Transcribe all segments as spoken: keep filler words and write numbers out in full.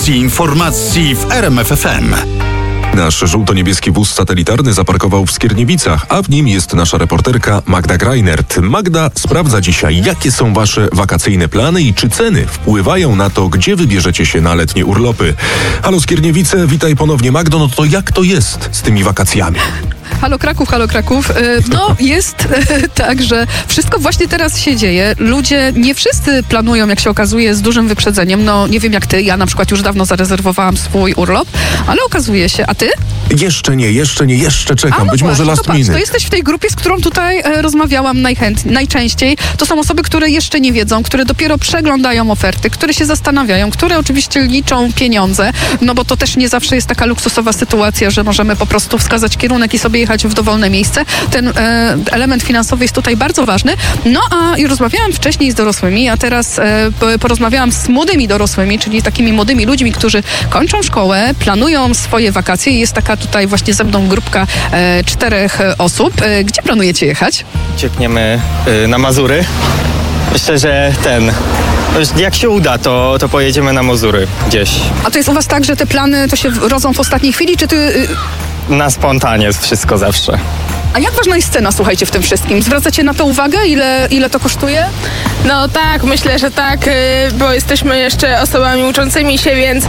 Informacji w R M F F M. Nasz żółto-niebieski wóz satelitarny zaparkował w Skierniewicach, a w nim jest nasza reporterka Magda Greinert. Magda sprawdza dzisiaj, jakie są wasze wakacyjne plany i czy ceny wpływają na to, gdzie wybierzecie się na letnie urlopy. Halo Skierniewice, witaj ponownie Magdo, no to jak to jest z tymi wakacjami? Halo Kraków, halo Kraków. No jest tak, że wszystko właśnie teraz się dzieje. Ludzie nie wszyscy planują, jak się okazuje, z dużym wyprzedzeniem. No nie wiem jak ty, ja na przykład już dawno zarezerwowałam swój urlop, ale okazuje się, a ty? Jeszcze nie, jeszcze nie, jeszcze czekam, a, no być właśnie, może last to patrz, minute. To jesteś w tej grupie, z którą tutaj e, rozmawiałam najchętniej, najczęściej. To są osoby, które jeszcze nie wiedzą, które dopiero przeglądają oferty, które się zastanawiają, które oczywiście liczą pieniądze, no bo to też nie zawsze jest taka luksusowa sytuacja, że możemy po prostu wskazać kierunek i sobie jechać w dowolne miejsce. Ten e, element finansowy jest tutaj bardzo ważny. No a i rozmawiałam wcześniej z dorosłymi, a teraz e, porozmawiałam z młodymi dorosłymi, czyli takimi młodymi ludźmi, którzy kończą szkołę, planują swoje wakacje i jest taka tutaj właśnie ze mną grupka e, czterech osób. E, gdzie planujecie jechać? Ciekniemy y, na Mazury. Myślę, że ten... Jak się uda, to, to pojedziemy na Mazury gdzieś. A to jest u was tak, że te plany to się rodzą w ostatniej chwili, czy ty... Y, Na spontanie jest wszystko zawsze. A jak ważna jest cena, słuchajcie, w tym wszystkim? Zwracacie na to uwagę? Ile, ile to kosztuje? No tak, myślę, że tak, y, bo jesteśmy jeszcze osobami uczącymi się, więc y,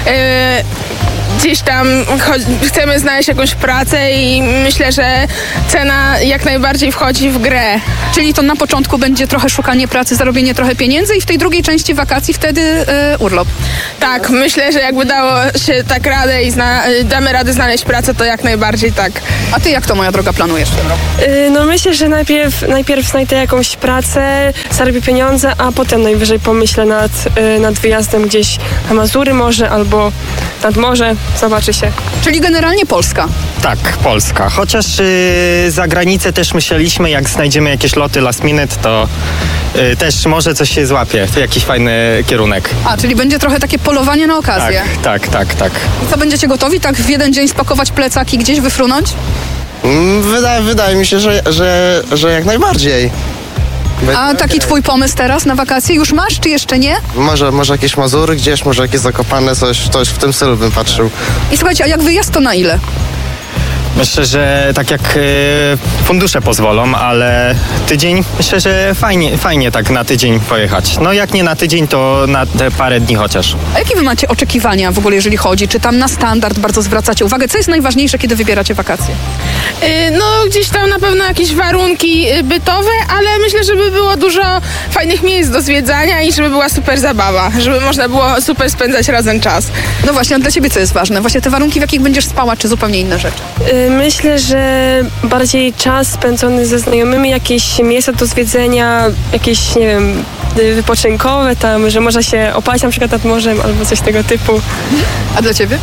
gdzieś tam cho- chcemy znaleźć jakąś pracę i myślę, że cena jak najbardziej wchodzi w grę. Czyli to na początku będzie trochę szukanie pracy, zarobienie trochę pieniędzy i w tej drugiej części wakacji wtedy y, urlop. Tak, myślę, że jakby dało się tak radę i zna- damy radę znaleźć pracę, to jak najbardziej tak. A ty jak to, moja droga, planujesz w tym roku? Yy, No myślę, że najpierw, najpierw znajdę jakąś pracę, zarobię pieniądze, a potem najwyżej pomyślę nad, yy, nad wyjazdem gdzieś na Mazury może albo nad morze, zobaczy się. Czyli generalnie Polska. Tak, Polska. Chociaż y, za granicę też myśleliśmy, jak znajdziemy jakieś loty last minute, to y, też może coś się złapie, to jakiś fajny kierunek. A, czyli będzie trochę takie polowanie na okazję. Tak, tak, tak, tak. I co, będziecie gotowi tak w jeden dzień spakować plecaki i gdzieś wyfrunąć? Wydaje, wydaje mi się, że, że, że jak najbardziej. A taki twój pomysł teraz na wakacje już masz, czy jeszcze nie? Może, może jakieś Mazury gdzieś, może jakieś Zakopane, coś, coś w tym stylu bym patrzył. I słuchajcie, a jak wyjazd to na ile? Myślę, że tak jak y, fundusze pozwolą, ale tydzień, myślę, że fajnie, fajnie tak na tydzień pojechać. No jak nie na tydzień, to na te parę dni chociaż. A jakie wy macie oczekiwania w ogóle, jeżeli chodzi? Czy tam na standard bardzo zwracacie uwagę? Co jest najważniejsze, kiedy wybieracie wakacje? Y, No gdzieś tam na pewno jakieś warunki y, bytowe, ale myślę, żeby było dużo fajnych miejsc do zwiedzania i żeby była super zabawa, żeby można było super spędzać razem czas. No właśnie, a dla ciebie co jest ważne? Właśnie te warunki, w jakich będziesz spała, czy zupełnie inne rzeczy? Yy, Myślę, że bardziej czas spędzony ze znajomymi, jakieś miejsca do zwiedzenia, jakieś, nie wiem, wypoczynkowe tam, że można się opalić na przykład nad morzem albo coś tego typu. A dla ciebie?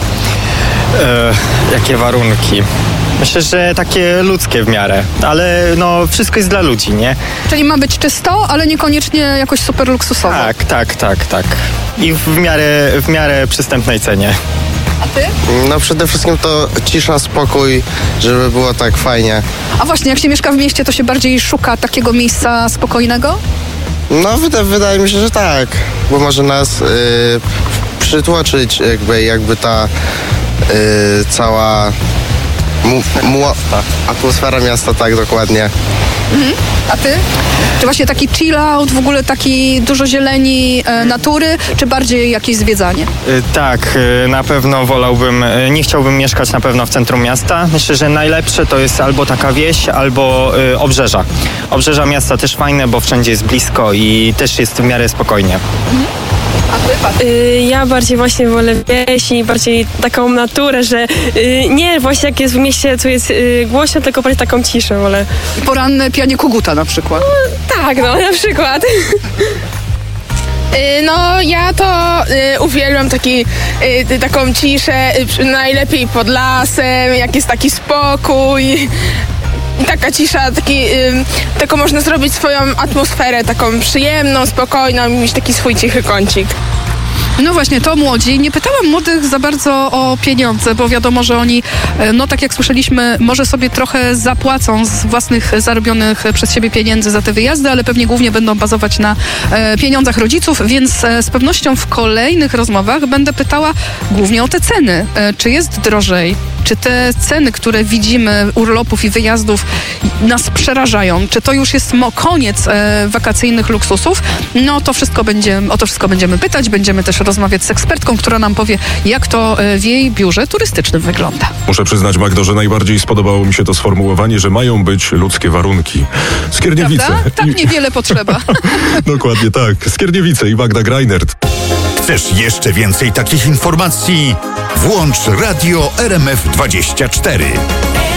E, jakie warunki? Myślę, że takie ludzkie w miarę, ale no wszystko jest dla ludzi, nie? Czyli ma być czysto, ale niekoniecznie jakoś super luksusowo. Tak, tak, tak, tak. I w miarę, w miarę przystępnej cenie. A ty? No przede wszystkim to cisza, spokój, żeby było tak fajnie. A właśnie, jak się mieszka w mieście, to się bardziej szuka takiego miejsca spokojnego? No wyda, wydaje mi się, że tak, bo może nas y, przytłoczyć jakby, jakby ta y, cała mu, mu, atmosfera miasta, tak dokładnie. Mhm. A ty? Czy właśnie taki chill out, w ogóle taki dużo zieleni, e, natury, czy bardziej jakieś zwiedzanie? Y, Tak, y, na pewno wolałbym, y, nie chciałbym mieszkać na pewno w centrum miasta. Myślę, że najlepsze to jest albo taka wieś, albo y, obrzeża. Obrzeża miasta też fajne, bo wszędzie jest blisko i też jest w miarę spokojnie. A ty, Patryk? Yy, Ja bardziej właśnie wolę wieś i bardziej taką naturę, że yy, nie właśnie jak jest w mieście, tu jest yy, głośno, tylko bardziej taką ciszę wolę. Poranne pianie koguta na przykład. Tak, no na przykład. Y, No ja to y, uwielbiam taki, y, taką ciszę, y, przy- najlepiej pod lasem, jak jest taki spokój. I taka cisza, taki, y, taką można zrobić swoją atmosferę, taką przyjemną, spokojną i mieć taki swój cichy kącik. No właśnie, to młodzi. Nie pytałam młodych za bardzo o pieniądze, bo wiadomo, że oni, no tak jak słyszeliśmy, może sobie trochę zapłacą z własnych zarobionych przez siebie pieniędzy za te wyjazdy, ale pewnie głównie będą bazować na e, pieniądzach rodziców, więc e, z pewnością w kolejnych rozmowach będę pytała głównie o te ceny. E, czy jest drożej? Czy te ceny, które widzimy urlopów i wyjazdów nas przerażają? Czy to już jest mo- koniec e, wakacyjnych luksusów? No to wszystko będzie, o to wszystko będziemy pytać. Będziemy też rozmawiać z ekspertką, która nam powie, jak to e, w jej biurze turystycznym wygląda. Muszę przyznać, Magdo, że najbardziej spodobało mi się to sformułowanie, że mają być ludzkie warunki. Skierniewice. Prawda? Tak niewiele potrzeba. Dokładnie tak. Skierniewice i Magda Greinert. Chcesz jeszcze więcej takich informacji? Włącz Radio R M F dwadzieścia cztery.